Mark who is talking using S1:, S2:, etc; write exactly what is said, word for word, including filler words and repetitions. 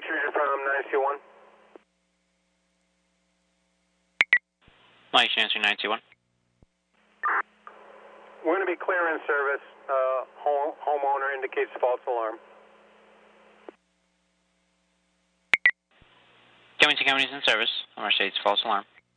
S1: intrusion from nine two one.
S2: Mike answer nine two one.
S1: We're going to be clear in service. Uh, home, homeowner indicates false alarm.
S2: Kevington County is in service. Omar states false alarm.